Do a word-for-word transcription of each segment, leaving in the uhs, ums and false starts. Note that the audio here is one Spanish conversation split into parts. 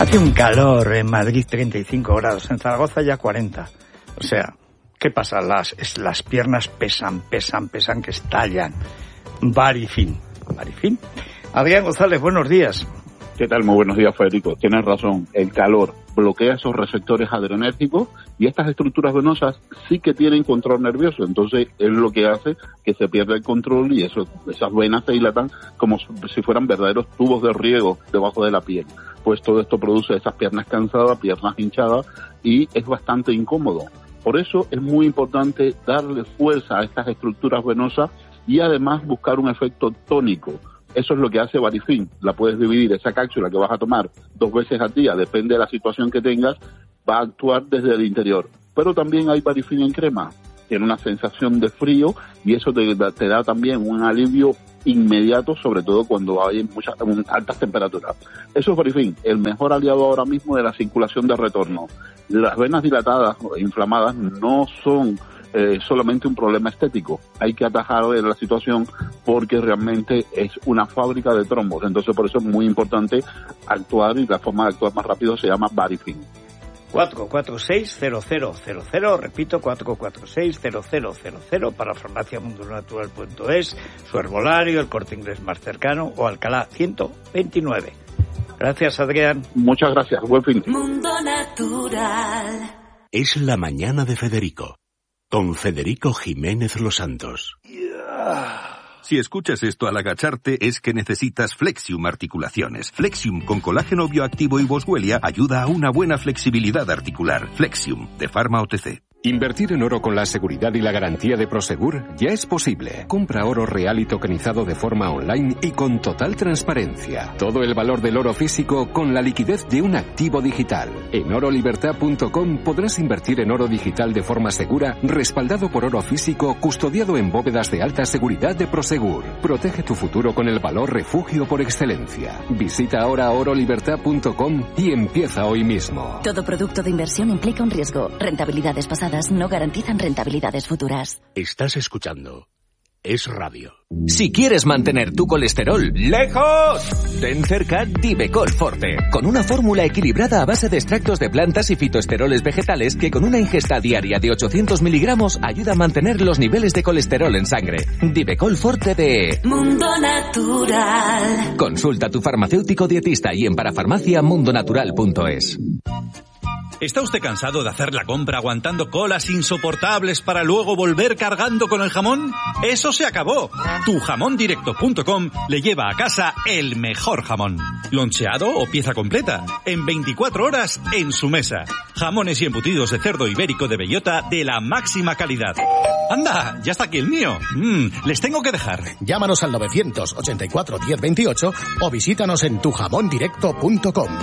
Hace un calor en Madrid, treinta y cinco grados, en Zaragoza ya cuarenta. O sea, ¿qué pasa? Las, las piernas pesan, pesan, pesan, que estallan. Varifin. Varifin. Adrián González, buenos días. ¿Qué tal? Muy buenos días, Federico. Tienes razón. El calor bloquea esos receptores adrenérgicos y estas estructuras venosas sí que tienen control nervioso. Entonces es lo que hace que se pierda el control y eso, esas venas se dilatan como si fueran verdaderos tubos de riego debajo de la piel. Pues todo esto produce esas piernas cansadas, piernas hinchadas y es bastante incómodo. Por eso es muy importante darle fuerza a estas estructuras venosas y además buscar un efecto tónico. Eso es lo que hace Varifin. La puedes dividir, esa cápsula que vas a tomar dos veces al día, depende de la situación que tengas, va a actuar desde el interior. Pero también hay Varifin en crema. Tiene una sensación de frío y eso te, te da también un alivio inmediato, sobre todo cuando hay muchas altas temperaturas. Eso es Varifin, el mejor aliado ahora mismo de la circulación de retorno. Las venas dilatadas o inflamadas no son Eh, solamente un problema estético. Hay que atajar la situación porque realmente es una fábrica de trombos. Entonces por eso es muy importante actuar y la forma de actuar más rápido se llama Varifin. cuatro cuatro seis cero cero cero cero, repito, cuatro cuatro seis cero cero cero cero para farmacia mundo natural punto es, su herbolario, el Corte Inglés más cercano o Alcalá ciento veintinueve. Gracias, Adrián. Muchas gracias. Buen fin. Mundo Natural. Es la mañana de Federico. Con Federico Jiménez Los Santos. Si escuchas esto al agacharte es que necesitas Flexium Articulaciones. Flexium con colágeno bioactivo y boswellia ayuda a una buena flexibilidad articular. Flexium, de Pharma O T C. Invertir en oro con la seguridad y la garantía de Prosegur ya es posible. Compra oro real y tokenizado de forma online y con total transparencia. Todo el valor del oro físico con la liquidez de un activo digital. En oro libertad punto com podrás invertir en oro digital de forma segura, respaldado por oro físico, custodiado en bóvedas de alta seguridad de Prosegur. Protege tu futuro con el valor refugio por excelencia. Visita ahora oro libertad punto com y empieza hoy mismo. Todo producto de inversión implica un riesgo. Rentabilidades pasadas no garantizan rentabilidades futuras. Estás escuchando Es Radio. Si quieres mantener tu colesterol lejos, ten cerca Divecol Forte, con una fórmula equilibrada a base de extractos de plantas y fitoesteroles vegetales que con una ingesta diaria de ochocientos miligramos ayuda a mantener los niveles de colesterol en sangre. Divecol Forte de Mundo Natural. Consulta a tu farmacéutico dietista y en parafarmacia mundo natural punto es. ¿Está usted cansado de hacer la compra aguantando colas insoportables para luego volver cargando con el jamón? ¡Eso se acabó! tu jamón directo punto com le lleva a casa el mejor jamón. Loncheado o pieza completa, en veinticuatro horas en su mesa. Jamones y embutidos de cerdo ibérico de bellota de la máxima calidad. ¡Anda! ¡Ya está aquí el mío! Mm, les tengo que dejar. Llámanos al novecientos ochenta y cuatro diez veintiocho o visítanos en tu jamón directo punto com.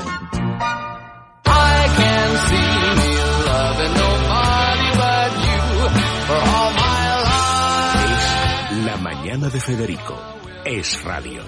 Es la mañana de Federico. Es Radio.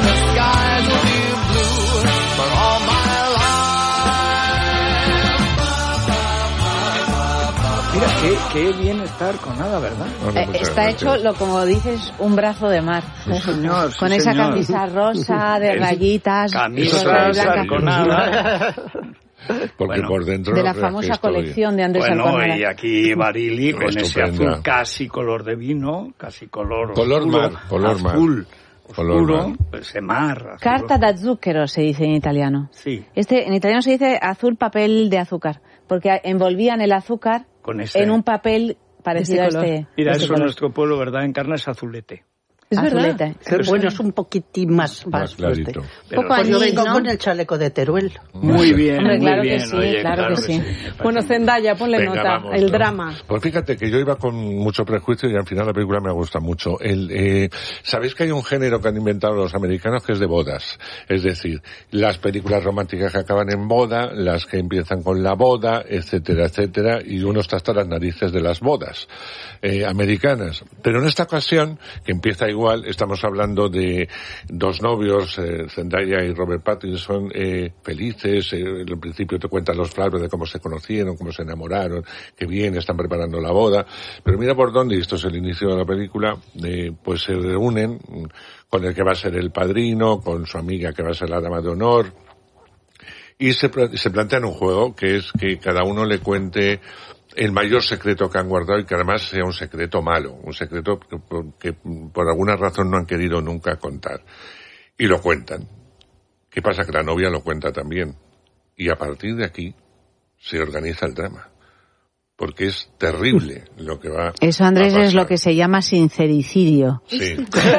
Mira, qué, qué bien estar con nada, ¿verdad? Eh, está gracias. Hecho, lo como dices, un brazo de mar. Sí, señor, con sí, esa señor. Camisa rosa de rayitas. Camisa rosa con nada. Porque bueno, por dentro de la famosa colección de Andrés bueno, Alcántara. Y aquí Barili con Estupenda. ese azul casi color de vino, casi color color oscuro, mar, color azul, mar. oscuro, Color mar. ese mar. Azul. Carta da zucchero se dice en italiano. Sí. Este en italiano se dice azul papel de azúcar, porque envolvían el azúcar con ese, en un papel parecido este a este. Mira, este eso color. en nuestro pueblo, ¿verdad? Encarna es azulete. Es Azulete. verdad. Pero bueno, es un poquitín más, más, Más clarito. fuerte. Pero, Poco Pues yo anís, vengo ¿no? con el chaleco de Teruel. Muy bien, Hombre, muy claro que bien. sí, Oye, claro que sí. Bueno, Zendaya, ponle Venga, nota. vamos, el ¿no? drama. Pues fíjate que yo iba con mucho prejuicio y al final la película me gusta mucho. El, eh, ¿Sabéis que hay un género que han inventado los americanos que es de bodas? Es decir, las películas románticas que acaban en boda, las que empiezan con la boda, etcétera, etcétera, y uno está hasta las narices de las bodas eh, americanas. Pero en esta ocasión, que empieza igual, estamos hablando de dos novios, eh, Zendaya y Robert Pattinson, eh, felices. Eh, en principio te cuentan los flashbacks de cómo se conocieron, cómo se enamoraron, que bien, están preparando la boda. Pero mira por dónde, y esto es el inicio de la película, eh, pues se reúnen con el que va a ser el padrino, con su amiga que va a ser la dama de honor, Y se, se plantean un juego que es que cada uno le cuente el mayor secreto que han guardado y que además sea un secreto malo, un secreto que, que por alguna razón no han querido nunca contar. Y lo cuentan. ¿Qué pasa? Que la novia lo cuenta también. Y a partir de aquí se organiza el drama. Porque es terrible lo que va Eso, Andrés, es lo que se llama sincericidio. Sí.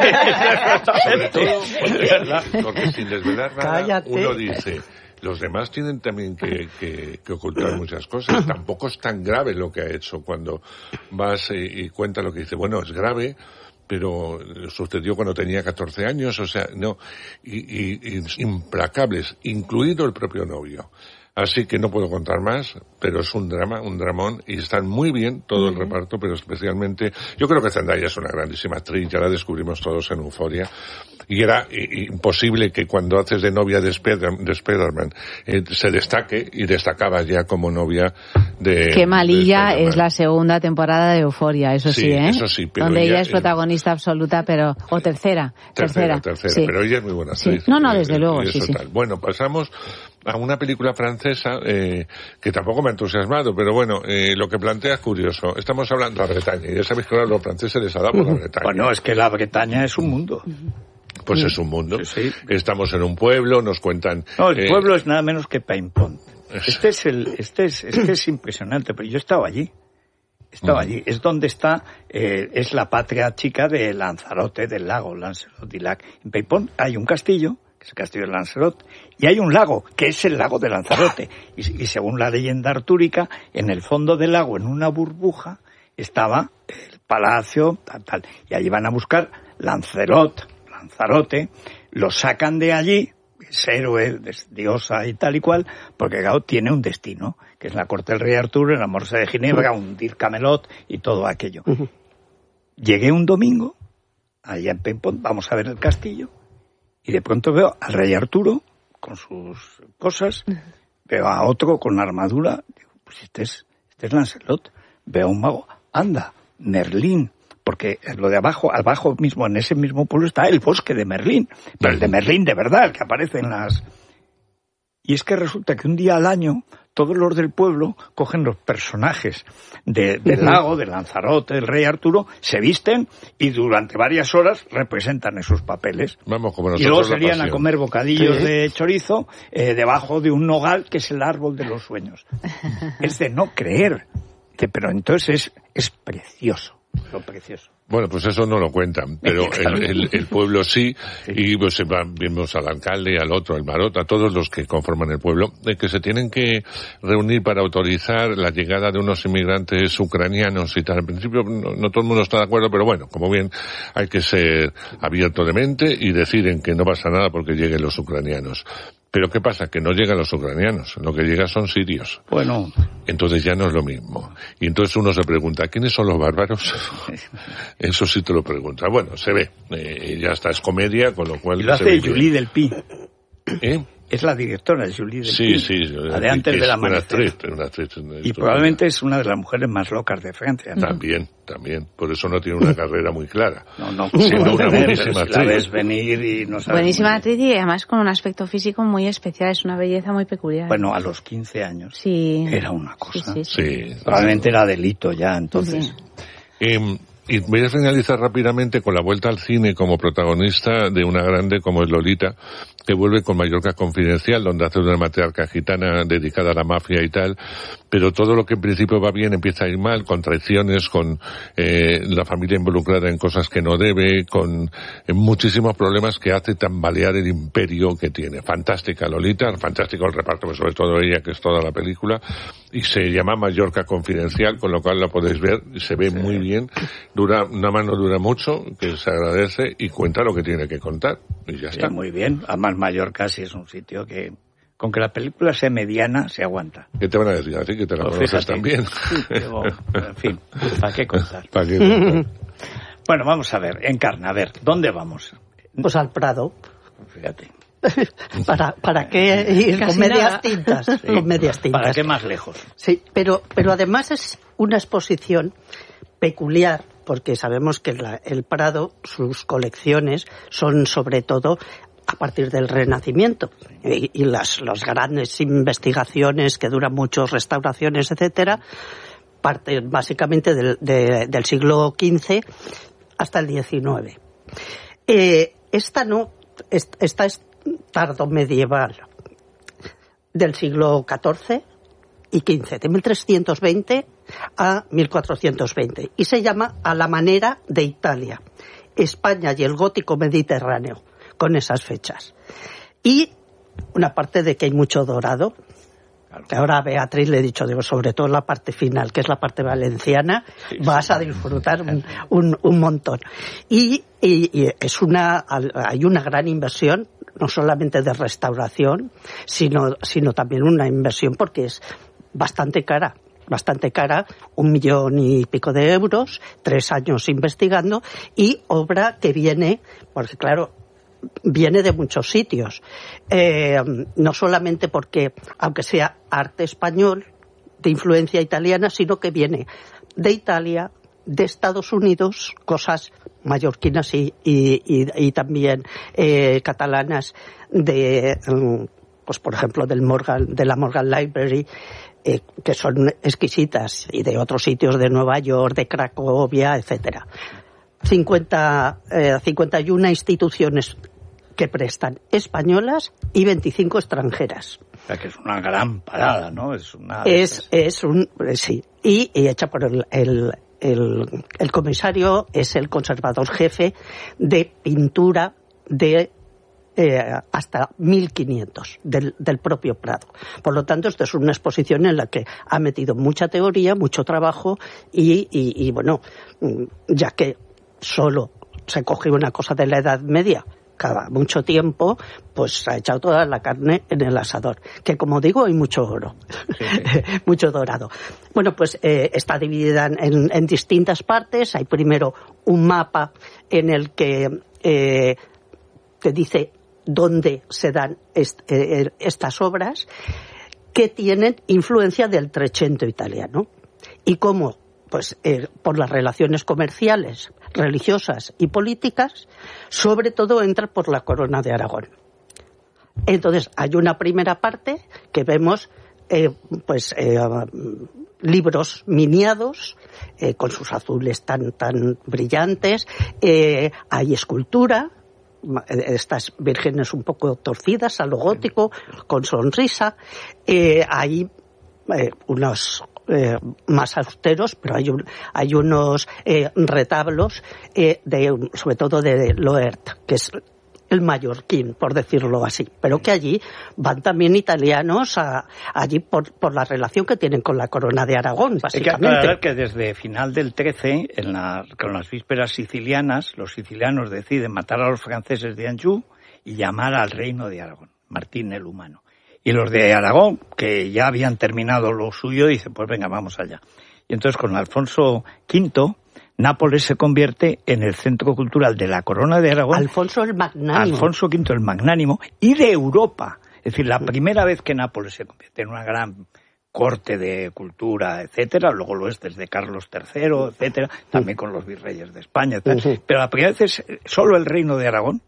Sobre todo porque, porque sin desvelar nada, Cállate. Uno dice, los demás tienen también que, que, que ocultar muchas cosas. Tampoco es tan grave lo que ha hecho cuando vas y, y cuenta lo que dice. Bueno, es grave, pero sucedió cuando tenía catorce años, o sea, no, y, y, y implacables, incluido el propio novio. Así que no puedo contar más, pero es un drama, un dramón, y están muy bien todo el uh-huh. reparto, pero especialmente, yo creo que Zendaya es una grandísima actriz, ya la descubrimos todos en Euphoria, y era y, imposible que cuando haces de novia de, Spider, de Spider-Man eh, se destaque, y destacaba ya como novia de... Qué malilla es la segunda temporada de Euphoria, eso sí, sí ¿eh? Eso sí, pero donde ella, ella es eh, protagonista absoluta, pero... o tercera, tercera. Tercera, tercera, sí. Pero ella es muy buena actriz. Sí. No, no, desde luego, sí, sí. Tal. Bueno, pasamos a una película francesa eh, que tampoco me ha entusiasmado, pero bueno, eh, lo que plantea es curioso. Estamos hablando de la Bretaña, y ya sabéis que ahora los franceses les ha dado por la Bretaña. Bueno, es que la Bretaña es un mundo. Pues es un mundo. Sí, sí. Estamos en un pueblo, nos cuentan... No, el eh, pueblo es nada menos que Paimpont. Este es el, este es, este es impresionante, pero yo he estado allí. He estado uh-huh. allí. Es donde está, eh, es la patria chica de Lanzarote, del lago Lanzarote-Dilac. En Paimpont hay un castillo, que es el castillo de Lanzarote, y hay un lago, que es el lago de Lanzarote. Y, y según la leyenda artúrica, en el fondo del lago, en una burbuja, estaba el palacio, tal, tal. Y allí van a buscar Lanzarote, Lanzarote, lo sacan de allí, es héroe, es diosa y tal y cual, porque claro, tiene un destino, que es la corte del rey Arturo, el amor de Ginebra, hundir Camelot y todo aquello. Uh-huh. Llegué un domingo, allá en Paimpont, vamos a ver el castillo, y de pronto veo al rey Arturo con sus cosas, veo a otro con la armadura, digo, pues este es, este es Lancelot, veo a un mago, anda, Merlín, porque lo de abajo, abajo mismo, en ese mismo pueblo está el bosque de Merlín, pero el de Merlín de verdad, el que aparece en las... Y es que resulta que un día al año, todos los del pueblo cogen los personajes de, del lago, de Lanzarote, del rey Arturo, se visten y durante varias horas representan esos papeles. Vamos, como nosotros, y luego salían a comer bocadillos ¿Sí? de chorizo eh, debajo de un nogal que es el árbol de los sueños. Es de no creer, pero entonces es, es precioso. Lo precioso. Bueno, pues eso no lo cuentan, pero el, el, el pueblo sí, sí. Y pues vimos al alcalde, al otro, el marota, a todos los que conforman el pueblo, de que se tienen que reunir para autorizar la llegada de unos inmigrantes ucranianos y tal. Al principio no, no todo el mundo está de acuerdo, pero bueno, como bien hay que ser abierto de mente y deciden que no pasa nada porque lleguen los ucranianos. Pero ¿qué pasa? Que no llegan los ucranianos, lo que llega son sirios. Bueno. Entonces ya no es lo mismo. Y entonces uno se pregunta, ¿quiénes son los bárbaros? Eso sí te lo pregunta. Bueno, se ve. Eh, ya está, es comedia, con lo cual... Y lo hace Julie Delpy. ¿Eh? Es la directora, Julie Delpy. Sí, sí. La de antes de la una actriz, una actriz. Y probablemente es una de las mujeres más locas de Francia, ¿no? También, también. Por eso no tiene una carrera muy clara. No, no. Sino una tener, buenísima si la ves actriz. venir y no sabes buenísima actriz y además con un aspecto físico muy especial. Es una belleza muy peculiar. Bueno, a los quince años. Sí. Era una cosa. Sí, sí, sí. Sí. Probablemente era delito ya, entonces. Eh, y voy a finalizar rápidamente con la vuelta al cine como protagonista de una grande como es Lolita, que vuelve con Mallorca Confidencial, donde hace una matriarca gitana dedicada a la mafia y tal, pero todo lo que en principio va bien empieza a ir mal, con traiciones, con eh, la familia involucrada en cosas que no debe, con eh, muchísimos problemas que hace tambalear el imperio que tiene. Fantástica Lolita, fantástico el reparto, pero sobre todo ella, que es toda la película, y se llama Mallorca Confidencial, con lo cual la podéis ver, se ve sí. muy bien, dura, nada más no dura mucho, que se agradece, y cuenta lo que tiene que contar, y ya sí, está. Muy bien, además Mallorca sí es un sitio que, con que la película sea mediana, se aguanta. ¿Qué te van a decir? Así que te la pues conoces también. Sí, pero, en fin, ¿para qué contar? ¿Para qué contar? Bueno, vamos a ver, Encarna, a ver, ¿dónde vamos? Pues al Prado. Fíjate. ¿Para, para qué ir Casi con medias nada. tintas? Sí, Con medias tintas. ¿para qué más lejos? Sí, pero, pero además es una exposición peculiar, porque sabemos que la, el Prado, sus colecciones son sobre todo a partir del Renacimiento. Y, y las, las grandes investigaciones que duran mucho, restauraciones, etcétera, parten básicamente del, de, del siglo quince hasta el diecinueve. Eh, esta no, esta es tardomedieval, del siglo catorce y quince, de mil trescientos veinte a mil cuatrocientos veinte, y se llama A la manera de Italia, España y el gótico mediterráneo, con esas fechas. Y una parte de que hay mucho dorado, que ahora a Beatriz le he dicho, digo, sobre todo la parte final, que es la parte valenciana, sí, vas sí. a disfrutar un, un, un montón. Y, y, y es una, hay una gran inversión, no solamente de restauración, sino, sino también una inversión porque es bastante cara. bastante cara, un millón y pico de euros, tres años investigando, y obra que viene, porque claro, viene de muchos sitios, eh, no solamente porque, aunque sea arte español, de influencia italiana, sino que viene de Italia, de Estados Unidos, cosas mallorquinas y, y, y, y también eh, catalanas, de, pues por ejemplo, del Morgan, de la Morgan Library, eh, que son exquisitas, y de otros sitios de Nueva York, de Cracovia, etcétera. cincuenta, eh, cincuenta y una instituciones que prestan españolas y veinticinco extranjeras. O sea, que es una gran parada, ¿no? Es una... Es, es un... sí. Y, y hecha por el, el, el, el comisario, es el conservador jefe de pintura de eh, hasta mil quinientos del, del propio Prado. Por lo tanto, esto es una exposición en la que ha metido mucha teoría, mucho trabajo y, y, y bueno, ya que solo se coge una cosa de la Edad Media cada mucho tiempo, pues ha echado toda la carne en el asador, que como digo hay mucho oro, sí, sí. mucho dorado. Bueno, pues eh, está dividida en, en distintas partes. Hay primero un mapa en el que eh, te dice dónde se dan est, eh, estas obras que tienen influencia del Trecento italiano y cómo, pues eh, por las relaciones comerciales, religiosas y políticas, sobre todo entra por la Corona de Aragón. Entonces hay una primera parte que vemos eh, pues eh, libros miniados eh, con sus azules tan tan brillantes, eh, hay escultura, estas vírgenes un poco torcidas a lo gótico, con sonrisa, eh, hay eh, unos Eh, más austeros, pero hay, un, hay unos eh, retablos, eh, de, sobre todo de Loert, que es el mallorquín, por decirlo así, pero que allí van también italianos a, allí por, por la relación que tienen con la Corona de Aragón, básicamente. Hay que aclarar que desde final del trece, en la, con las vísperas sicilianas, los sicilianos deciden matar a los franceses de Anjou y llamar al reino de Aragón, Martín el Humano. Y los de Aragón, que ya habían terminado lo suyo, dicen, pues venga, vamos allá. Y entonces con Alfonso quinto, Nápoles se convierte en el centro cultural de la Corona de Aragón. Alfonso el Magnánimo. Alfonso quinto el Magnánimo, y de Europa. Es decir, la primera vez que Nápoles se convierte en una gran corte de cultura, etcétera, luego lo es desde Carlos tercero, etcétera, también con los virreyes de España, etcétera. Sí. Pero la primera vez es solo el reino de Aragón.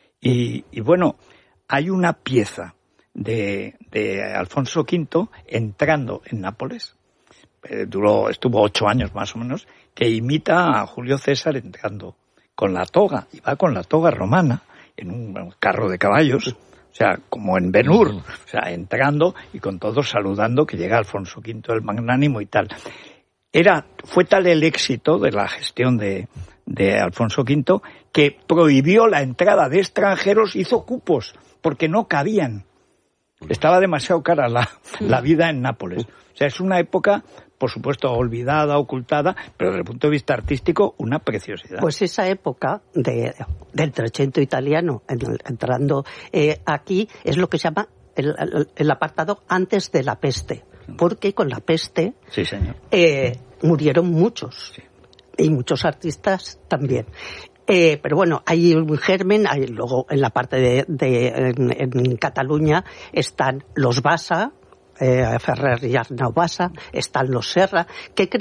Y, y bueno, hay una pieza de, de Alfonso quinto entrando en Nápoles, eh, duró, estuvo ocho años más o menos, que imita a Julio César entrando con la toga, y va con la toga romana en un carro de caballos, o sea, como en Ben-Hur, o sea, entrando y con todos saludando que llega Alfonso quinto el Magnánimo y tal. Era, fue tal el éxito de la gestión de, de Alfonso quinto que prohibió la entrada de extranjeros, hizo cupos, porque no cabían. Estaba demasiado cara la, la vida en Nápoles. O sea, es una época, por supuesto, olvidada, ocultada, pero desde el punto de vista artístico, una preciosidad. Pues esa época de, del Trecento italiano, entrando eh, aquí, es lo que se llama el, el, el apartado antes de la peste. Porque con la peste sí, señor. Eh, murieron muchos. Sí. Y muchos artistas también. Eh, pero bueno, hay un germen, hay luego en la parte de, de en, en Cataluña están los Bassa, eh, Ferrer y Arnau Bassa, están los Serra, que crean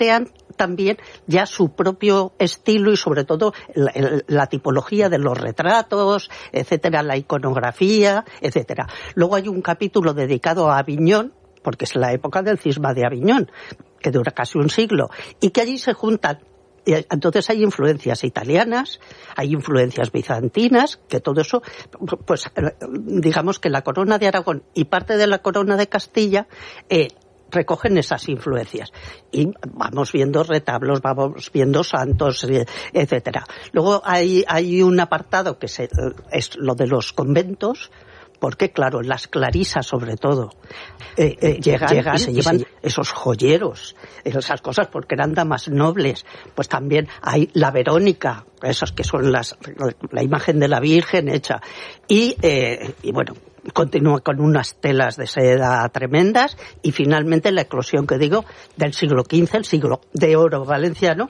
también ya su propio estilo y sobre todo la, la tipología de los retratos, etcétera, la iconografía, etcétera. Luego hay un capítulo dedicado a Aviñón, porque es la época del cisma de Aviñón, que dura casi un siglo, y que allí se juntan. Entonces hay influencias italianas, hay influencias bizantinas, que todo eso, pues digamos que la corona de Aragón y parte de la corona de Castilla eh, recogen esas influencias. Y vamos viendo retablos, vamos viendo santos, etcétera. Luego hay, hay un apartado que se, es lo de los conventos, porque claro, las clarisas sobre todo eh, eh, llegan, llegan y se llevan y se... esos joyeros, esas cosas, porque eran damas nobles. Pues también hay la Verónica, esas que son las la imagen de la Virgen hecha. Y, eh, y bueno, continúa con unas telas de seda tremendas y finalmente la eclosión que digo del siglo quince, el siglo de oro valenciano,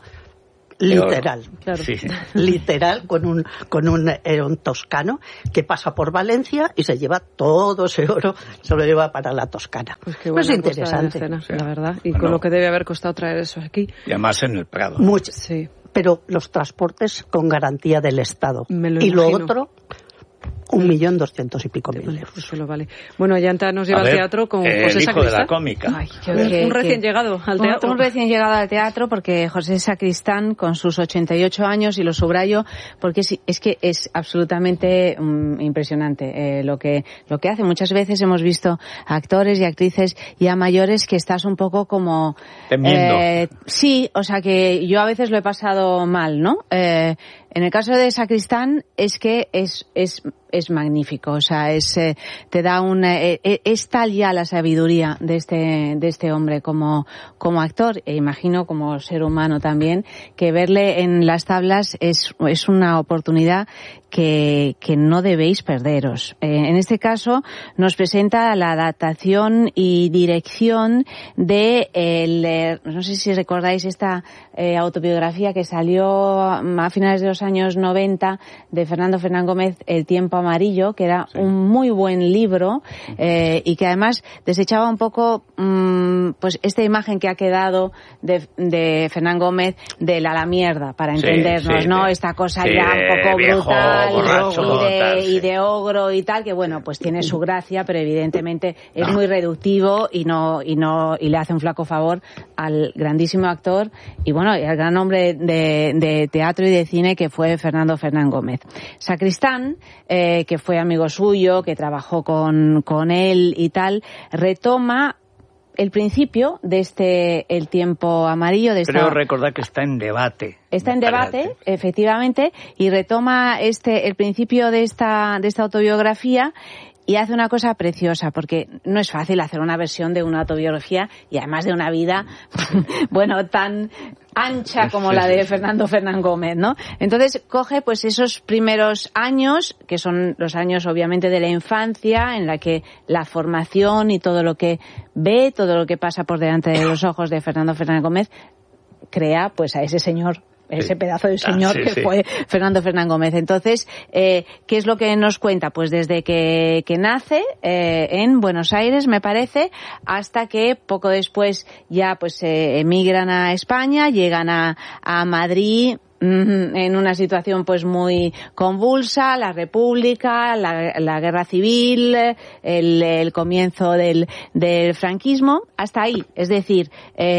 literal, claro. Sí. literal, con un con un herón toscano que pasa por Valencia y se lleva todo ese oro, se lo lleva para la Toscana. Pues qué buena pues interesante, escena, sí. La verdad, y bueno, con lo que debe haber costado traer eso aquí. Y además en el Prado. Mucho, sí. Pero los transportes con garantía del Estado. Me lo y imagino. lo otro, un millón doscientos y pico mil euros. Pues lo vale. Bueno, Llanta nos lleva a ver, al teatro con eh, José el hijo Sacristán. de la cómica. Ay, qué, un, qué, un recién qué, llegado al teatro. Un, un recién llegado al teatro porque José Sacristán, con sus ochenta y ocho años, y lo subrayo porque es, es que es absolutamente um, impresionante eh, lo que lo que hace. Muchas veces hemos visto actores y actrices ya mayores que estás un poco como... Temiendo. Eh, sí, o sea que yo a veces lo he pasado mal, ¿no? Eh, en el caso de Sacristán es que es es es magnífico, o sea, es eh, te da un eh, es tal ya la sabiduría de este de este hombre como como actor e imagino como ser humano también, que verle en las tablas es es una oportunidad que que no debéis perderos. Eh, en este caso nos presenta la adaptación y dirección de el eh, no sé si recordáis esta eh, autobiografía que salió a finales de los años noventa de Fernando Fernán Gómez, El tiempo amarillo, que era sí. un muy buen libro eh, y que además desechaba un poco mmm, pues esta imagen que ha quedado de, de Fernán Gómez de la, la mierda, para entendernos, sí, sí, ¿no? Sí. Esta cosa sí, ya un poco viejo, brutal borracho, y, de, tal, sí. y de ogro y tal, que bueno, pues tiene su gracia, pero evidentemente es no. muy reductivo y no y no y le hace un flaco favor al grandísimo actor y bueno, y al gran hombre de, de teatro y de cine que fue Fernando Fernán Gómez. Sacristán, eh, que fue amigo suyo, que trabajó con, con él y tal, retoma el principio de este El tiempo amarillo. De esta, Creo recordar que está en debate. Está en debate, efectivamente, y retoma este el principio de esta de esta autobiografía. Y hace una cosa preciosa, porque no es fácil hacer una versión de una autobiografía y además de una vida, bueno, tan ancha como la de Fernando Fernán Gómez, ¿no? Entonces coge pues esos primeros años, que son los años obviamente de la infancia, en la que la formación y todo lo que ve, todo lo que pasa por delante de los ojos de Fernando Fernán Gómez, crea pues a ese señor, ese pedazo de señor ah, sí, que sí. fue Fernando Fernán Gómez. Entonces, eh, ¿qué es lo que nos cuenta? Pues desde que, que nace eh, en Buenos Aires, me parece, hasta que poco después ya pues eh, emigran a España, llegan a, a Madrid, en una situación pues muy convulsa, la República, la, la Guerra Civil, el, el comienzo del, del franquismo, hasta ahí. Es decir,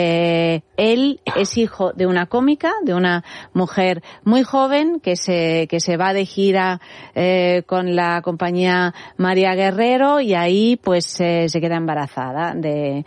eh, él es hijo de una cómica, de una mujer muy joven que se que se va de gira eh, con la compañía María Guerrero y ahí pues eh, se queda embarazada de,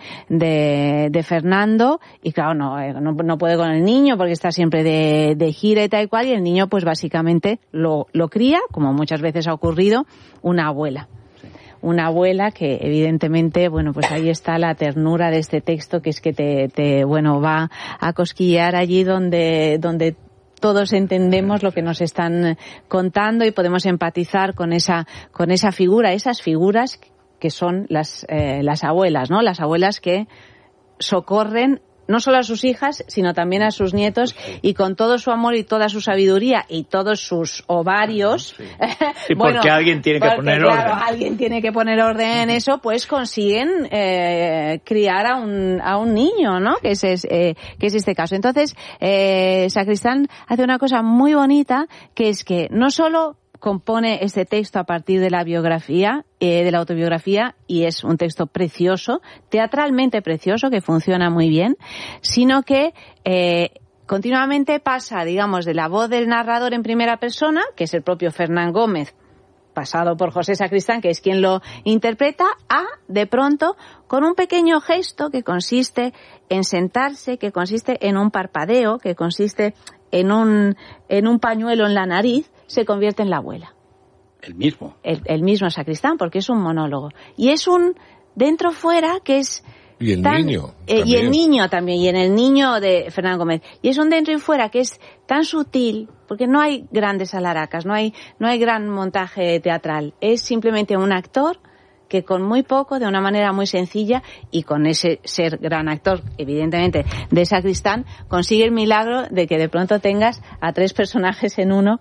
de, de Fernando y claro, no, no, no puede con el niño porque está siempre de, de gira y tal y cual, y el niño pues básicamente lo, lo cría, como muchas veces ha ocurrido, una abuela. Sí. Una abuela que evidentemente, bueno, pues ahí está la ternura de este texto, que es que te, te bueno, va a cosquillear allí donde, donde todos entendemos lo que nos están contando y podemos empatizar con esa, con esa figura, esas figuras que son las, eh, las abuelas, ¿no? Las abuelas que socorren no solo a sus hijas, sino también a sus nietos, y con todo su amor y toda su sabiduría y todos sus ovarios. Sí, sí bueno, porque alguien tiene que porque, poner claro, orden. alguien tiene que poner orden en eso, pues consiguen eh, criar a un a un niño, ¿no? Que es, es eh, que es este caso. Entonces, eh, Sacristán hace una cosa muy bonita, que es que no solo compone este texto a partir de la biografía, eh, de la autobiografía, y es un texto precioso, teatralmente precioso, que funciona muy bien, sino que eh, continuamente pasa, digamos, de la voz del narrador en primera persona, que es el propio Fernán Gómez, pasado por José Sacristán, que es quien lo interpreta, a, de pronto, con un pequeño gesto que consiste en sentarse, que consiste en un parpadeo, que consiste en un, en un pañuelo en la nariz, se convierte en la abuela. El mismo. El, el mismo Sacristán, porque es un monólogo. Y es un dentro-fuera que es... Y el tan, niño. Eh, y el niño también, y en el niño de Fernán Gómez. Y es un dentro y fuera que es tan sutil, porque no hay grandes alaracas, no hay, no hay gran montaje teatral. Es simplemente un actor que con muy poco, de una manera muy sencilla, y con ese ser gran actor, evidentemente, de Sacristán, consigue el milagro de que de pronto tengas a tres personajes en uno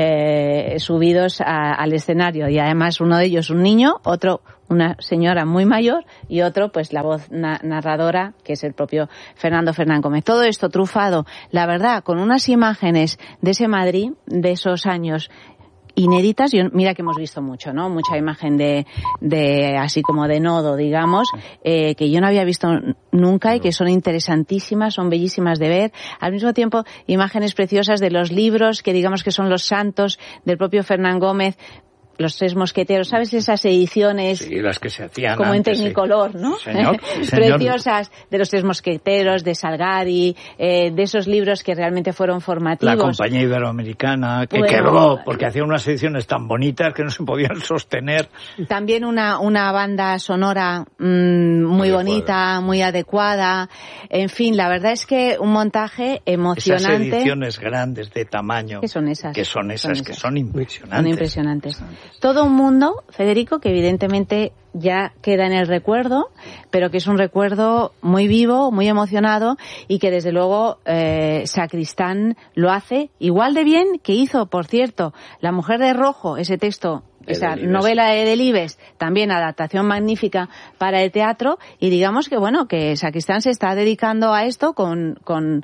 eh, subidos a, al escenario, y además uno de ellos un niño, otro una señora muy mayor y otro, pues la voz na- narradora, que es el propio Fernando Fernán Gómez. Todo esto trufado, la verdad, con unas imágenes de ese Madrid, de esos años inéditas. Yo, mira que hemos visto mucho, ¿no? Mucha imagen de, de así como de nodo, digamos, eh, que yo no había visto nunca y que son interesantísimas, son bellísimas de ver. Al mismo tiempo, imágenes preciosas de los libros, que digamos que son los santos del propio Fernán Gómez, Los Tres Mosqueteros, ¿sabes? Esas ediciones sí, las que se hacían como antes, en Tecnicolor, sí. ¿no? Sí, señor, sí, señor. Preciosas, de Los Tres Mosqueteros, de Salgari, eh, de esos libros que realmente fueron formativos. La Compañía Iberoamericana, que bueno, quebró porque hacía unas ediciones tan bonitas que no se podían sostener. También una, una banda sonora mmm, muy adecuada. bonita, muy adecuada. En fin, la verdad es que un montaje emocionante. Esas ediciones grandes de tamaño. ¿Qué son esas? Que son esas, son esas. que son impresionantes. Son impresionantes. Todo un mundo, Federico, que evidentemente ya queda en el recuerdo, pero que es un recuerdo muy vivo, muy emocionado, y que desde luego eh, Sacristán lo hace igual de bien que hizo, por cierto, La Mujer de Rojo, ese texto, esa novela de Delibes, también adaptación magnífica para el teatro, y digamos que bueno, que Sacristán se está dedicando a esto con... con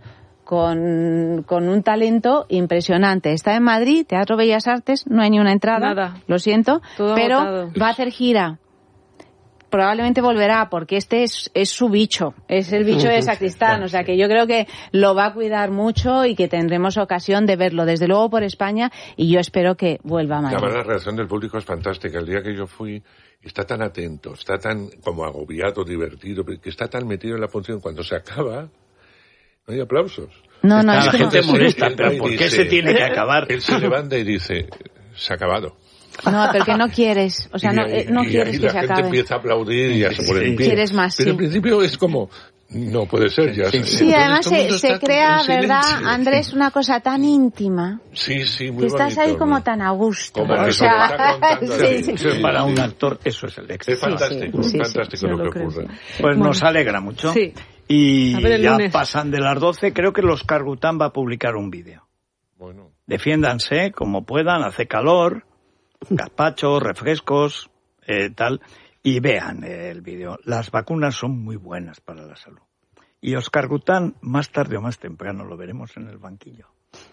Con, con un talento impresionante. Está en Madrid, Teatro Bellas Artes, no hay ni una entrada, Nada. Lo siento, Todo pero agotado. Va a hacer gira. Probablemente volverá, porque este es, es su bicho, es el bicho de Sacristán, o sea que yo creo que lo va a cuidar mucho y que tendremos ocasión de verlo, desde luego por España, y yo espero que vuelva a Madrid. La verdad, la reacción del público es fantástica. El día que yo fui, está tan atento, está tan como agobiado, divertido, que está tan metido en la función, cuando se acaba... No hay aplausos. No, no, la es gente no. molesta, pero ¿por qué dice, se tiene que acabar? Él se levanta y dice, se ha acabado. No, pero que no quieres, o sea, no, eh, no y quieres ahí que la se gente acabe. empieza a aplaudir y ya se pone en pie. Quieres más, Pero sí. en principio es como, no puede ser ya. Sí, Entonces, además todo el se, mundo se está crea, en ¿verdad, silencio. Andrés? Una cosa tan íntima. Sí, sí, muy que estás bonito, ahí como muy- tan a gusto. Como o que sea, se lo está contando sí, así. sí. Eso es para un actor, eso es el éxito. Es fantástico, sí, sí, fantástico sí, lo yo que lo creo, ocurre. sí. Pues Bueno. nos alegra mucho. Sí. Y A ver el ya lunes. pasan de las doce, creo que los Cargután va a publicar un vídeo. Bueno. Defiéndanse como puedan, hace calor, gazpacho, refrescos, eh, tal, y vean eh, el vídeo. Las vacunas son muy buenas para la salud. Y Oscar Gután, más tarde o más temprano, lo veremos en el banquillo.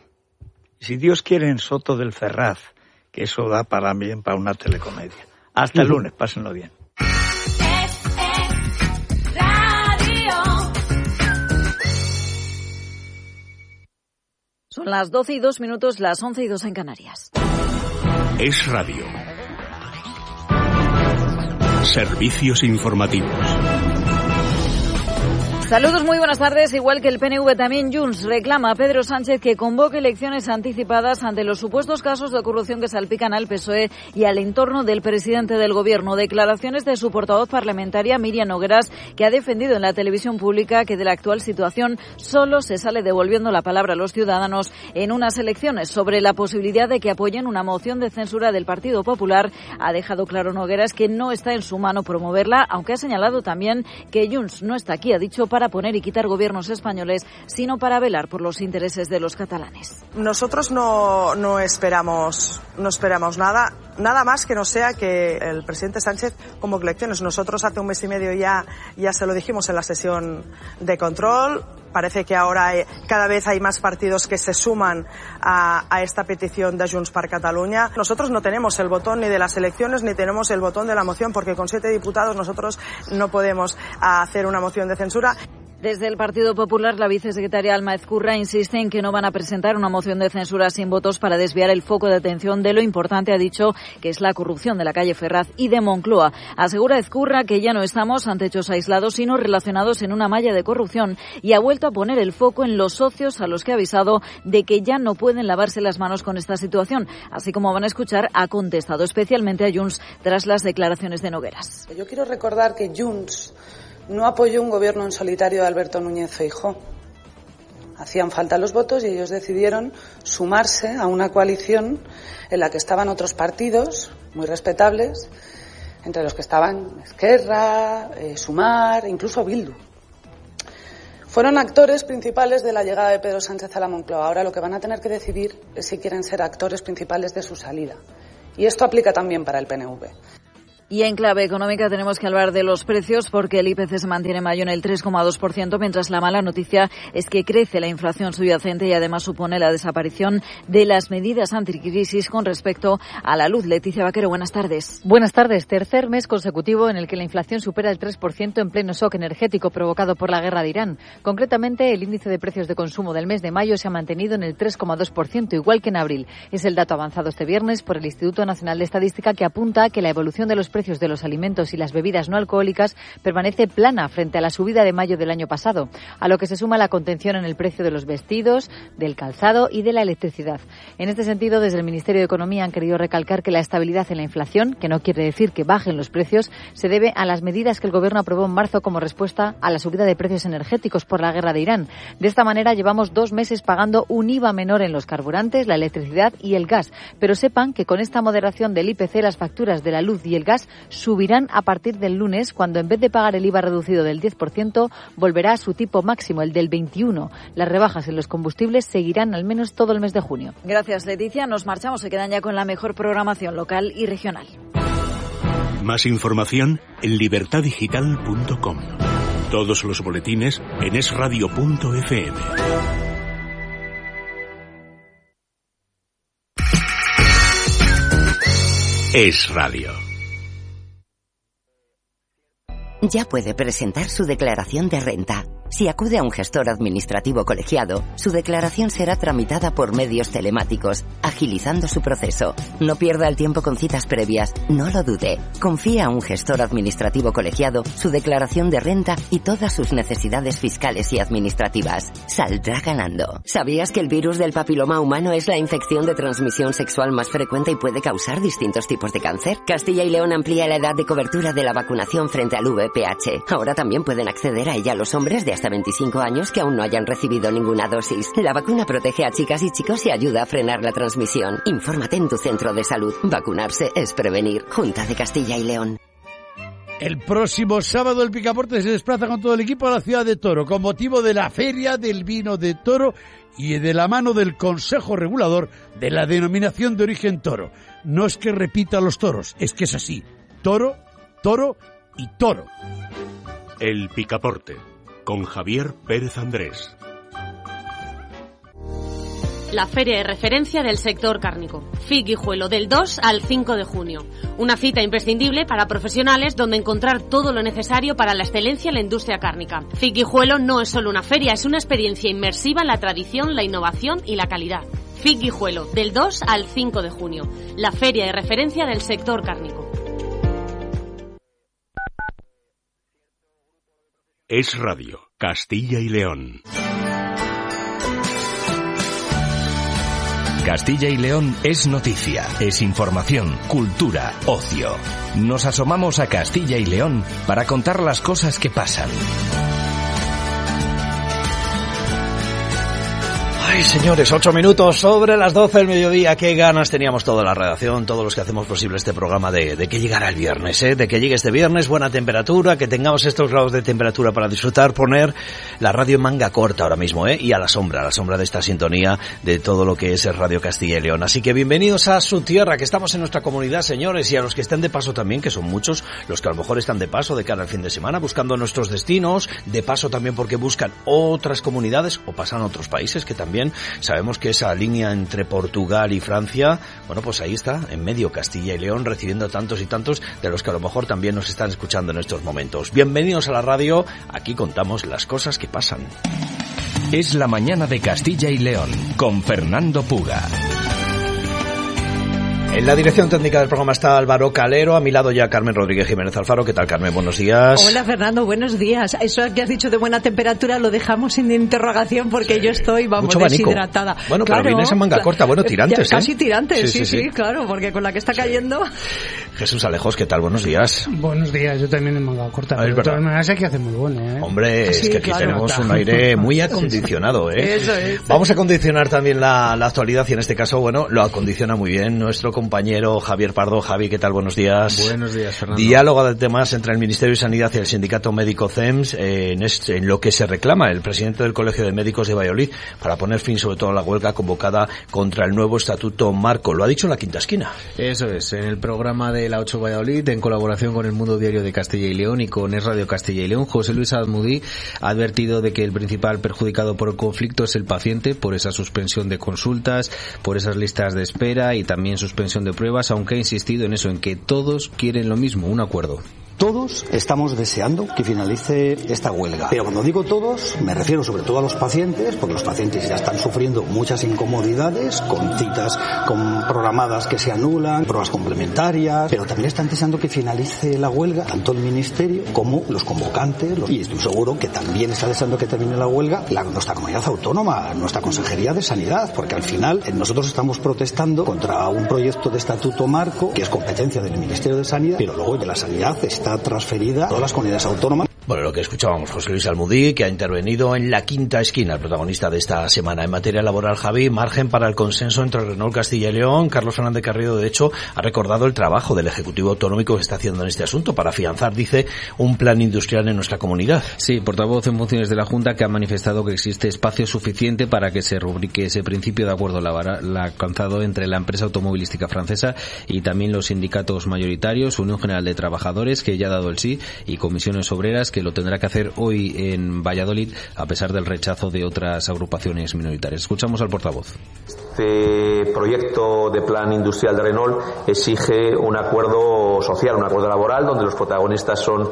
Y si Dios quiere, en Soto del Ferraz, que eso da para bien para una telecomedia. Hasta el lunes, pásenlo bien. Son las doce y dos minutos, las once y dos en Canarias. Es radio. Servicios informativos. Saludos, muy buenas tardes. Igual que el P N V, también Junts reclama a Pedro Sánchez que convoque elecciones anticipadas ante los supuestos casos de corrupción que salpican al P S O E y al entorno del presidente del Gobierno. Declaraciones de su portavoz parlamentaria, Miriam Nogueras, que ha defendido en la televisión pública que de la actual situación solo se sale devolviendo la palabra a los ciudadanos en unas elecciones. Sobre la posibilidad de que apoyen una moción de censura del Partido Popular, ha dejado claro Nogueras que no está en su mano promoverla, aunque ha señalado también que Junts no está aquí, ha dicho, para poner y quitar gobiernos españoles, sino para velar por los intereses de los catalanes. Nosotros no, no esperamos, no esperamos nada, nada más que no sea que el presidente Sánchez convoque elecciones. Nosotros hace un mes y medio ya, ya se lo dijimos en la sesión de control. Parece que ahora hay, cada vez hay más partidos que se suman a, a esta petición de Junts per Catalunya. Nosotros no tenemos el botón ni de las elecciones ni tenemos el botón de la moción, porque con siete diputados nosotros no podemos hacer una moción de censura. Desde el Partido Popular, la vicesecretaria Alma Ezcurra insiste en que no van a presentar una moción de censura sin votos para desviar el foco de atención de lo importante, ha dicho, que es la corrupción de la calle Ferraz y de Moncloa. Asegura Ezcurra que ya no estamos ante hechos aislados, sino relacionados en una malla de corrupción, y ha vuelto a poner el foco en los socios a los que ha avisado de que ya no pueden lavarse las manos con esta situación. Así como van a escuchar, ha contestado especialmente a Junts tras las declaraciones de Nogueras. Yo quiero recordar que Junts no apoyó un gobierno en solitario de Alberto Núñez Feijóo. Hacían falta los votos y ellos decidieron sumarse a una coalición en la que estaban otros partidos muy respetables, entre los que estaban Esquerra, eh, Sumar, incluso Bildu. Fueron actores principales de la llegada de Pedro Sánchez a la Moncloa. Ahora lo que van a tener que decidir es si quieren ser actores principales de su salida. Y esto aplica también para el P N V. Y en clave económica tenemos que hablar de los precios, porque el I P C se mantiene en mayo en el tres coma dos por ciento, mientras la mala noticia es que crece la inflación subyacente y además supone la desaparición de las medidas anticrisis con respecto a la luz. Leticia Vaquero, buenas tardes. Buenas tardes. Tercer mes consecutivo en el que la inflación supera el tres por ciento en pleno shock energético provocado por la guerra de Irán. Concretamente, el índice de precios de consumo del mes de mayo se ha mantenido en el tres coma dos por ciento, igual que en abril. Es el dato avanzado este viernes por el Instituto Nacional de Estadística, que apunta a que la evolución de los precios de los alimentos y las bebidas no alcohólicas permanece plana frente a la subida de mayo del año pasado, a lo que se suma la contención en el precio de los vestidos, del calzado y de la electricidad. En este sentido, desde el Ministerio de Economía han querido recalcar que la estabilidad en la inflación, que no quiere decir que bajen los precios, se debe a las medidas que el Gobierno aprobó en marzo como respuesta a la subida de precios energéticos por la guerra de Irán. De esta manera, llevamos dos meses pagando un I V A menor en los carburantes, la electricidad y el gas. Pero sepan que con esta moderación del I P C, las facturas de la luz y el gas subirán a partir del lunes, cuando en vez de pagar el I V A reducido del diez por ciento, volverá a su tipo máximo, el del veintiuno por ciento. Las rebajas en los combustibles seguirán al menos todo el mes de junio. Gracias, Leticia. Nos marchamos. Se quedan ya con la mejor programación local y regional. Más información en libertad digital punto com. Todos los boletines en es radio punto efe eme. Es Radio. Ya puede presentar su declaración de renta. Si acude a un gestor administrativo colegiado, su declaración será tramitada por medios telemáticos, agilizando su proceso. No pierda el tiempo con citas previas, no lo dude. Confíe a un gestor administrativo colegiado su declaración de renta y todas sus necesidades fiscales y administrativas. Saldrá ganando. ¿Sabías que el virus del papiloma humano es la infección de transmisión sexual más frecuente y puede causar distintos tipos de cáncer? Castilla y León amplía la edad de cobertura de la vacunación frente al V I H. Ahora también pueden acceder a ella los hombres de hasta veinticinco años que aún no hayan recibido ninguna dosis. La vacuna protege a chicas y chicos y ayuda a frenar la transmisión. Infórmate en tu centro de salud. Vacunarse es prevenir. Junta de Castilla y León. El próximo sábado el Picaporte se desplaza con todo el equipo a la ciudad de Toro con motivo de la Feria del Vino de Toro y de la mano del Consejo Regulador de la Denominación de Origen Toro. No es que repita los toros, es que es así. Toro, toro y toro. El Picaporte, con Javier Pérez Andrés. La feria de referencia del sector cárnico. F I C Guijuelo, del dos al cinco de junio. Una cita imprescindible para profesionales donde encontrar todo lo necesario para la excelencia en la industria cárnica. F I C Guijuelo no es solo una feria, es una experiencia inmersiva en la tradición, la innovación y la calidad. F I C Guijuelo, del dos al cinco de junio. La feria de referencia del sector cárnico. Es Radio, Castilla y León. Castilla y León es noticia, es información, cultura, ocio. Nos asomamos a Castilla y León para contar las cosas que pasan. Ay, señores, ocho minutos sobre las doce del mediodía. Qué ganas teníamos toda la redacción, todos los que hacemos posible este programa de, de que llegara el viernes, ¿eh? De que llegue este viernes, buena temperatura, que tengamos estos grados de temperatura para disfrutar, poner la radio en manga corta ahora mismo, ¿eh? Y a la sombra, a la sombra de esta sintonía de todo lo que es el Radio Castilla y León. Así que bienvenidos a su tierra, que estamos en nuestra comunidad, señores, y a los que estén de paso también, que son muchos, los que a lo mejor están de paso de cara al fin de semana, buscando nuestros destinos, de paso también porque buscan otras comunidades o pasan a otros países, que también sabemos que esa línea entre Portugal y Francia, bueno, pues ahí está, en medio Castilla y León, recibiendo tantos y tantos de los que a lo mejor también nos están escuchando en estos momentos. Bienvenidos a la radio, aquí contamos las cosas que pasan. Es la mañana de Castilla y León, con Fernando Puga. En la dirección técnica del programa está Álvaro Calero, a mi lado ya Carmen Rodríguez Jiménez Alfaro. ¿Qué tal, Carmen? Buenos días. Hola, Fernando, buenos días. Eso que has dicho de buena temperatura lo dejamos sin interrogación porque sí. Yo estoy, vamos, mucho deshidratada. Bueno, claro, pero vienes en manga corta, bueno, tirantes, ya, casi ¿eh? tirantes, sí sí, sí, sí, sí, claro, porque con la que está cayendo... Jesús Alejos, ¿qué tal? Buenos días. Buenos días, yo también en manga corta. Pero de todas maneras hay que hace muy bueno, ¿eh? Hombre, es sí, que aquí claro, tenemos está. un aire muy acondicionado, ¿eh? Eso es. Vamos a acondicionar también la, la actualidad y en este caso, bueno, lo acondiciona muy bien nuestro compañero Javier Pardo. Javi, ¿qué tal? Buenos días. Buenos días, Fernando. Diálogo de temas entre el Ministerio de Sanidad y el Sindicato Médico C E M S eh, en, este, en lo que se reclama el presidente del Colegio de Médicos de Valladolid para poner fin sobre todo a la huelga convocada contra el nuevo Estatuto Marco. Lo ha dicho en la Quinta Esquina. Eso es, en el programa de la ocho Valladolid, en colaboración con el Mundo Diario de Castilla y León y con Es Radio Castilla y León, José Luis Almudí ha advertido de que el principal perjudicado por el conflicto es el paciente, por esa suspensión de consultas, por esas listas de espera y también suspensión de pruebas, aunque ha insistido en eso, en que todos quieren lo mismo, un acuerdo. Todos estamos deseando que finalice esta huelga. Pero cuando digo todos, me refiero sobre todo a los pacientes, porque los pacientes ya están sufriendo muchas incomodidades, con citas con programadas que se anulan, pruebas complementarias, pero también están deseando que finalice la huelga, tanto el Ministerio como los convocantes, los... y estoy seguro que también está deseando que termine la huelga la, nuestra comunidad autónoma, nuestra Consejería de Sanidad, porque al final nosotros estamos protestando contra un proyecto de Estatuto Marco, que es competencia del Ministerio de Sanidad, pero luego de la Sanidad está transferida a todas las comunidades autónomas. Bueno, lo que escuchábamos, José Luis Almudí, que ha intervenido en la Quinta Esquina, el protagonista de esta semana. En materia laboral, Javi, margen para el consenso entre Renault Castilla y León. Carlos Fernández Carrillo, de hecho, ha recordado el trabajo del Ejecutivo Autonómico que está haciendo en este asunto para afianzar, dice, un plan industrial en nuestra comunidad. Sí, portavoz en funciones de la Junta, que ha manifestado que existe espacio suficiente para que se rubrique ese principio de acuerdo laboral alcanzado entre la empresa automovilística francesa y también los sindicatos mayoritarios, Unión General de Trabajadores, que ya ha dado el sí, y Comisiones Obreras, que lo tendrá que hacer hoy en Valladolid, a pesar del rechazo de otras agrupaciones minoritarias. Escuchamos al portavoz. Este proyecto de plan industrial de Renault exige un acuerdo social, un acuerdo laboral, donde los protagonistas son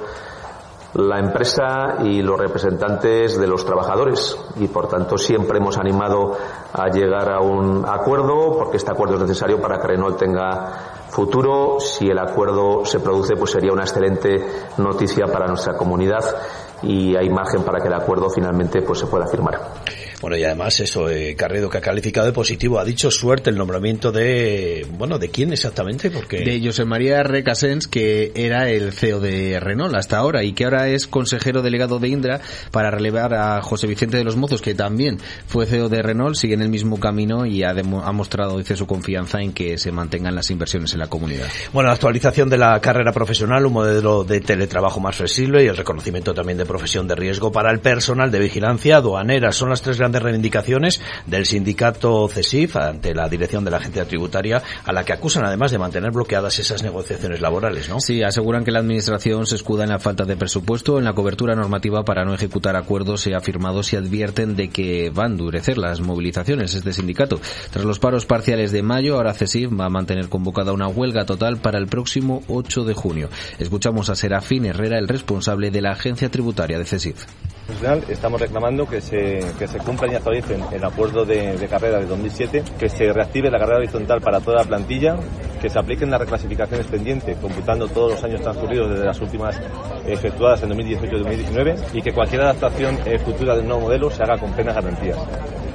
la empresa y los representantes de los trabajadores, y por tanto siempre hemos animado a llegar a un acuerdo, porque este acuerdo es necesario para que Renault tenga futuro. Si el acuerdo se produce, pues sería una excelente noticia para nuestra comunidad y hay margen para que el acuerdo finalmente pues se pueda firmar. Bueno, y además eso, eh, Carredo, que ha calificado de positivo, ha dicho suerte el nombramiento de, bueno, ¿de quién exactamente? Porque de José María Recasens, que era el C E O de Renault hasta ahora y que ahora es consejero delegado de Indra para relevar a José Vicente de los Mozos, que también fue C E O de Renault, sigue en el mismo camino y ha, demo, ha mostrado, dice, su confianza en que se mantengan las inversiones en la comunidad. Bueno, la actualización de la carrera profesional, un modelo de teletrabajo más flexible y el reconocimiento también de profesión de riesgo para el personal de vigilancia aduanera son las tres grandes reivindicaciones del sindicato CESIF ante la dirección de la agencia tributaria, a la que acusan además de mantener bloqueadas esas negociaciones laborales, ¿no? Sí, aseguran que la administración se escuda en la falta de presupuesto, en la cobertura normativa para no ejecutar acuerdos ya firmados y advierten de que va a endurecer las movilizaciones este sindicato. Tras los paros parciales de mayo, ahora CESIF va a mantener convocada una huelga total para el próximo ocho de junio. Escuchamos a Serafín Herrera, el responsable de la agencia tributaria de CESIF. Estamos reclamando que se, que se cumplan y actualicen el acuerdo de, de carrera de dos mil siete, que se reactive la carrera horizontal para toda la plantilla, que se apliquen las reclasificaciones pendientes, computando todos los años transcurridos desde las últimas efectuadas en dos mil dieciocho y dos mil diecinueve, y que cualquier adaptación eh, futura del nuevo modelo se haga con plenas garantías.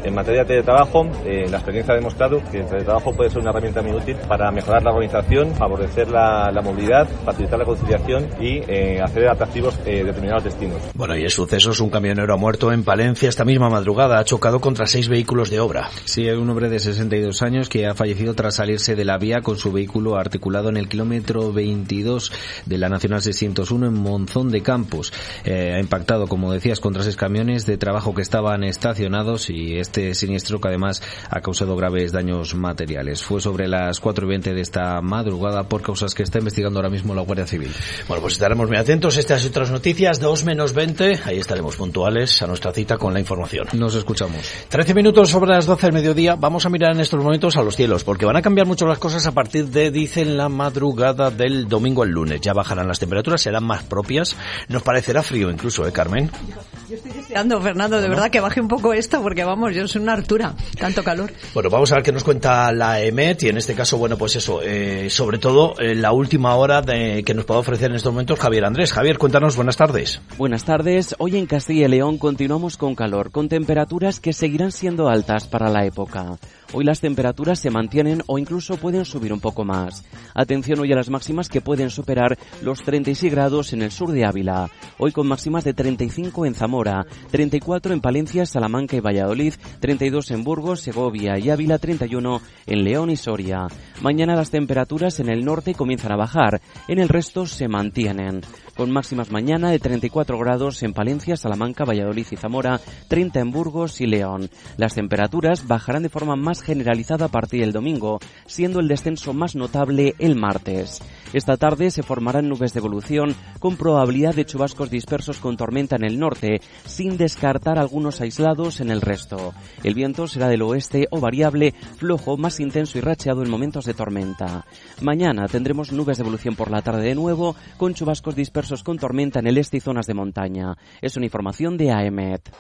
En materia de teletrabajo, eh, la experiencia ha demostrado que el teletrabajo puede ser una herramienta muy útil para mejorar la organización, favorecer la, la movilidad, facilitar la conciliación y eh, hacer atractivos eh, determinados destinos. Bueno, y el suceso es un camionero ha muerto en Palencia esta misma madrugada. Ha chocado contra seis vehículos de obra. Sí, un hombre de sesenta y dos años que ha fallecido tras salirse de la vía con su vehículo articulado en el kilómetro veintidós de la Nacional seiscientos uno en Monzón de Campos. Eh, ha impactado, como decías, contra seis camiones de trabajo que estaban estacionados y este siniestro que además ha causado graves daños materiales. Fue sobre las cuatro y veinte de esta madrugada por causas que está investigando ahora mismo la Guardia Civil. Bueno, pues estaremos muy atentos a estas y otras noticias. dos menos veinte, ahí estaremos puntuales a nuestra cita con la información. Nos escuchamos. trece minutos sobre las doce del mediodía. Vamos a mirar en estos momentos a los cielos, porque van a cambiar mucho las cosas a partir de, dicen, la madrugada del domingo al lunes. Ya bajarán las temperaturas, serán más propias. Nos parecerá frío incluso, ¿eh, Carmen? Yo estoy deseando, Fernando, de verdad que baje un poco esto, porque vamos, yo soy una hartura, tanto calor. Bueno, vamos a ver qué nos cuenta la E M E T y en este caso, bueno, pues eso, eh, sobre todo eh, la última hora de, que nos puede ofrecer en estos momentos Javier Andrés. Javier, cuéntanos, buenas tardes. Buenas tardes. Hoy en Castilla y León continuamos con calor, con temperaturas que seguirán siendo altas para la época. Hoy las temperaturas se mantienen o incluso pueden subir un poco más. Atención hoy a las máximas que pueden superar los treinta y seis grados en el sur de Ávila. Hoy con máximas de treinta y cinco en Zamora, treinta y cuatro en Palencia, Salamanca y Valladolid, treinta y dos en Burgos, Segovia y Ávila, treinta y uno en León y Soria. Mañana las temperaturas en el norte comienzan a bajar, en el resto se mantienen. Con máximas mañana de treinta y cuatro grados en Palencia, Salamanca, Valladolid y Zamora, treinta en Burgos y León. Las temperaturas bajarán de forma más generalizada a partir del domingo, siendo el descenso más notable el martes. Esta tarde se formarán nubes de evolución con probabilidad de chubascos dispersos con tormenta en el norte, sin descartar algunos aislados en el resto. El viento será del oeste o variable, flojo, más intenso y racheado en momentos de tormenta. Mañana tendremos nubes de evolución por la tarde de nuevo, con chubascos dispersos con tormenta en el este y zonas de montaña. Es una información de A E M E T.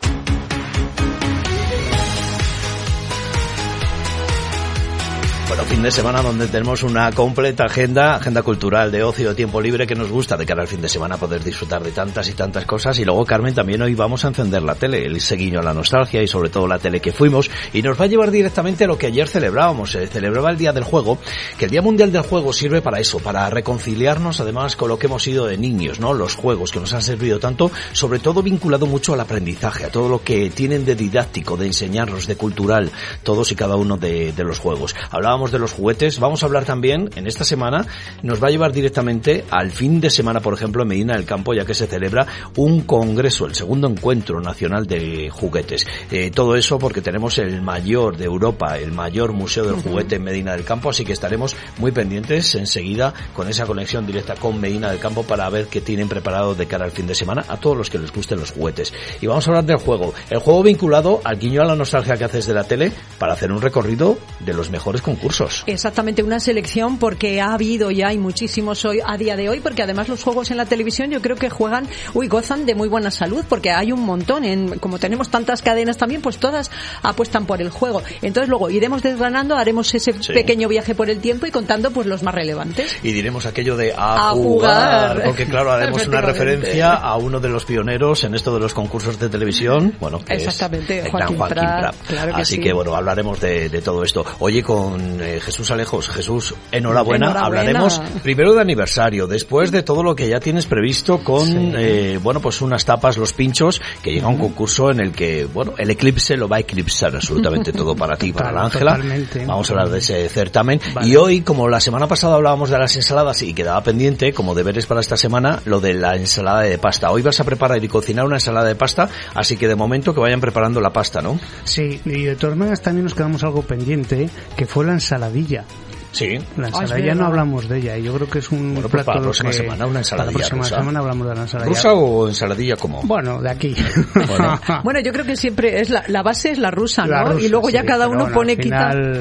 Bueno, fin de semana donde tenemos una completa agenda, agenda cultural, de ocio, de tiempo libre que nos gusta de cara al fin de semana poder disfrutar de tantas y tantas cosas. Y luego, Carmen, también hoy vamos a encender la tele, el seguiño a la nostalgia y sobre todo la tele que fuimos, y nos va a llevar directamente a lo que ayer celebrábamos. Se celebraba el Día del Juego, que el Día Mundial del Juego sirve para eso, para reconciliarnos además con lo que hemos sido de niños, ¿no? Los juegos que nos han servido tanto, sobre todo vinculado mucho al aprendizaje, a todo lo que tienen de didáctico, de enseñarnos, de cultural, todos y cada uno de, de los juegos. Hablábamos de los juguetes, vamos a hablar también en esta semana, nos va a llevar directamente al fin de semana, por ejemplo, en Medina del Campo, ya que se celebra un congreso, el segundo encuentro nacional de juguetes. Eh, todo eso porque tenemos el mayor de Europa, el mayor museo del juguete en Medina del Campo, así que estaremos muy pendientes enseguida con esa conexión directa con Medina del Campo para ver qué tienen preparado de cara al fin de semana a todos los que les gusten los juguetes. Y vamos a hablar del juego, el juego vinculado al guiño a la nostalgia que haces de la tele para hacer un recorrido de los mejores concursos. Exactamente, una selección porque ha habido y hay muchísimos hoy a día de hoy, porque además los juegos en la televisión yo creo que juegan, uy, gozan de muy buena salud, porque hay un montón, en, como tenemos tantas cadenas también, pues todas apuestan por el juego. Entonces luego iremos desgranando, haremos ese sí. pequeño viaje por el tiempo y contando pues los más relevantes. Y diremos aquello de a, a jugar, jugar, porque claro, haremos una referencia a uno de los pioneros en esto de los concursos de televisión, bueno, que exactamente, es Joaquín, Joaquín Prat, Prat. Claro que Así sí. que bueno, hablaremos de, de todo esto. Oye, con eh, Jesús Alejos, Jesús, enhorabuena. enhorabuena, hablaremos primero de aniversario, después de todo lo que ya tienes previsto con, sí. eh, bueno, pues unas tapas, los pinchos, que llega uh-huh. un concurso en el que, bueno, el eclipse lo va a eclipsar absolutamente todo para ti, para la Ángela. Vamos a hablar de ese certamen. Vale. Y hoy, como la semana pasada hablábamos de las ensaladas y quedaba pendiente, como deberes para esta semana, lo de la ensalada de pasta. Hoy vas a preparar y cocinar una ensalada de pasta, así que de momento que vayan preparando la pasta, ¿no? Sí, y de todas maneras también nos quedamos algo pendiente, que fue la ensaladilla. Sí. La ensaladilla no hablamos de ella y yo creo que es un bueno, pues plato para la próxima que semana una ensaladilla para la próxima rusa. semana hablamos de la ensaladilla. ¿Rusa o ensaladilla como? Bueno, de aquí. Bueno, bueno yo creo que siempre es la, la base es la rusa, ¿no? La rusa, y luego ya sí, cada uno bueno, pone al final, quita.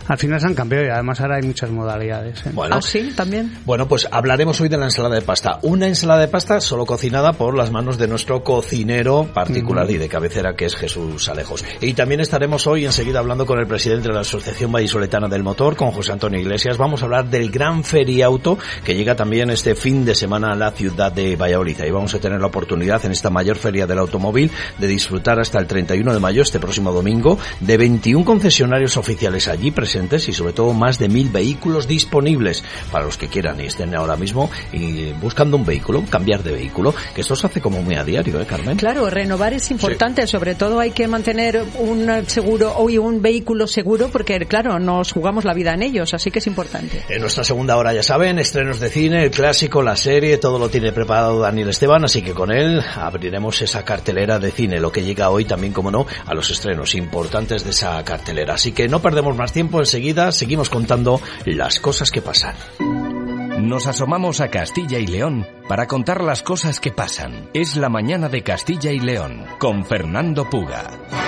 al final se han cambiado y además ahora hay muchas modalidades. ¿eh? Bueno, ¿Ah, sí? ¿También? Bueno, pues hablaremos hoy de la ensalada de pasta. Una ensalada de pasta solo cocinada por las manos de nuestro cocinero particular y de cabecera, que es Jesús Alejos. Y también estaremos hoy enseguida hablando con el presidente de la Asociación Vallisoletana del Motor, con José Antonio Iglesias. Vamos a hablar del Gran Feriauto, que llega también este fin de semana a la ciudad de Valladolid. Ahí vamos a tener la oportunidad en esta mayor feria del automóvil de disfrutar hasta el treinta y uno de mayo, este próximo domingo, de veintiún concesionarios oficiales allí presentes y sobre todo más de mil vehículos disponibles para los que quieran y estén ahora mismo y buscando un vehículo, cambiar de vehículo, que esto se hace como muy a diario, ¿eh, Carmen? Claro, renovar es importante, sí. Sobre todo hay que mantener un seguro o un vehículo seguro porque, claro, nos jugamos la vida en ellos, así que es importante. En nuestra segunda hora, ya saben, estrenos de cine, el clásico, la serie, todo lo tiene preparado Daniel Esteban, así que con él abriremos esa cartelera de cine, lo que llega hoy también, como no, a los estrenos importantes de esa cartelera. Así que no perdemos más tiempo, enseguida seguimos contando las cosas que pasan. Nos asomamos a Castilla y León para contar las cosas que pasan. Es la mañana de Castilla y León, con Fernando Puga.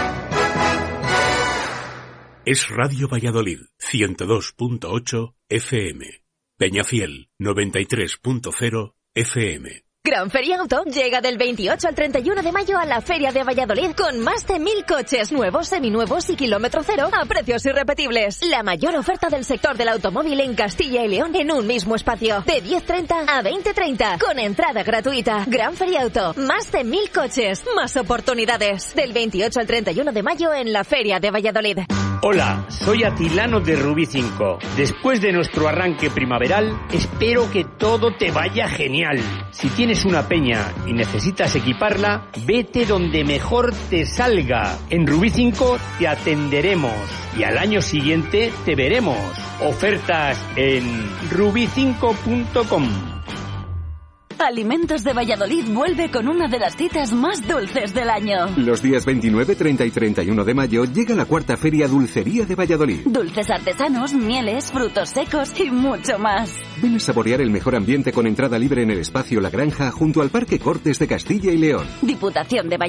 Es Radio Valladolid, ciento dos punto ocho F M. Peñafiel, noventa y tres punto cero F M. Gran Feriauto llega del veintiocho al treinta y uno de mayo a la Feria de Valladolid con más de mil coches nuevos, seminuevos y kilómetro cero a precios irrepetibles. La mayor oferta del sector del automóvil en Castilla y León en un mismo espacio. De diez treinta a veinte treinta con entrada gratuita. Gran Feriauto, más de mil coches, más oportunidades. Del veintiocho al treinta y uno de mayo en la Feria de Valladolid. Hola, soy Atilano de Rubí cinco. Después de nuestro arranque primaveral, espero que todo te vaya genial. Si tienes una peña y necesitas equiparla, vete donde mejor te salga. En Rubí cinco te atenderemos y al año siguiente te veremos. Ofertas en rubí cinco punto com. Alimentos de Valladolid vuelve con una de las citas más dulces del año. Los días veintinueve, treinta y treinta y uno de mayo llega la cuarta Feria Dulcería de Valladolid. Dulces artesanos, mieles, frutos secos y mucho más. Ven a saborear el mejor ambiente con entrada libre en el espacio La Granja junto al Parque Cortes de Castilla y León. Diputación de Valladolid.